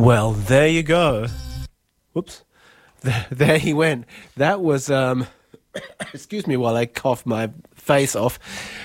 Well, there you go. Whoops. There he went. That was, excuse me while I cough my face off.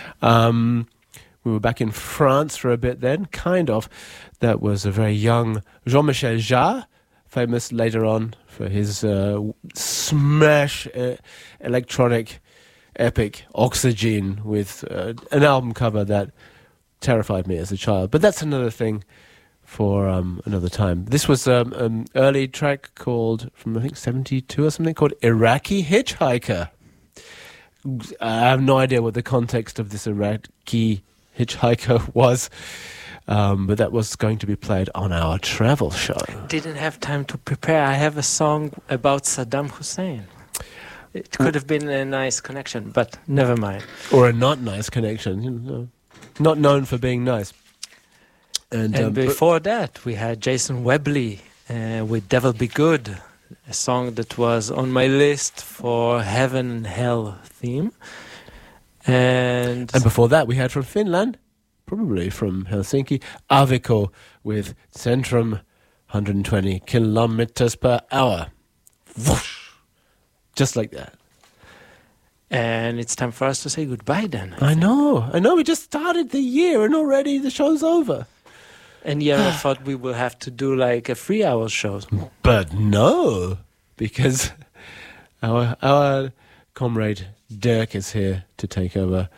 We were back in France for a bit then, kind of. That was a very young Jean-Michel Jarre, famous later on for his smash electronic epic Oxygen, with an album cover that terrified me as a child. But that's another thing for another time. This was an early track called, from I think 72 or something, called Iraqi Hitchhiker. I have no idea what the context of this Iraqi Hitchhiker was, but that was going to be played on our travel show. Didn't have time to prepare. I have a song about Saddam Hussein. It could have been a nice connection, but never mind. Or a not nice connection. You know, not known for being nice. And before that, we had Jason Webley with Devil Be Good, a song that was on my list for Heaven and Hell theme. And before that, we had from Finland, probably from Helsinki, Aviko with Centrum 120 kilometers per hour. Whoosh! Just like that. And it's time for us to say goodbye then. I know. We just started the year and already the show's over. And yeah, I thought we will have to do like a 3-hour show. But no, because our comrade Dirk is here to take over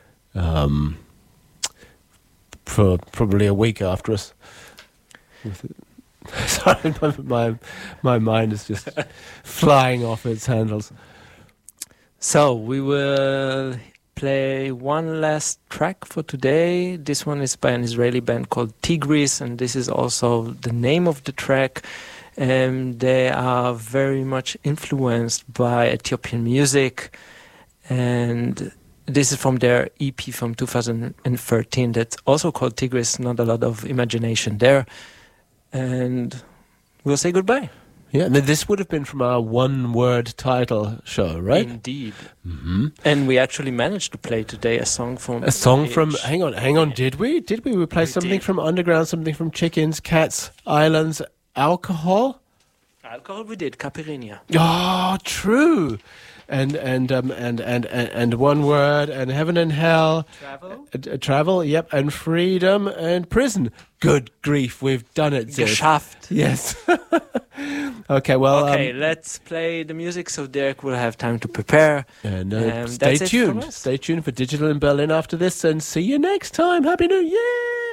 for probably a week after us. Sorry, my mind is just flying off its handles. So we will play one last track for today. This one is by an Israeli band called Tigris, and this is also the name of the track. They are very much influenced by Ethiopian music, and this is from their EP from 2013 that's also called Tigris. Not a lot of imagination there. And we'll say goodbye. Yeah, and this would have been from our one-word title show, right? Indeed. Mm-hmm. And we actually managed to play today a song from... Hang on, did we? Did we play something from Underground, something from Chickens, Cats, Islands, Alcohol? Alcohol we did, Caipirinha. Oh, true. And one word, and Heaven and Hell. Travel. Travel, yep, and Freedom and Prison. Good grief, we've done it. Geschafft. Yes. Okay, well... Okay, let's play the music so Derek will have time to prepare. And stay tuned. Stay tuned for Digital in Berlin after this, and see you next time. Happy New Year!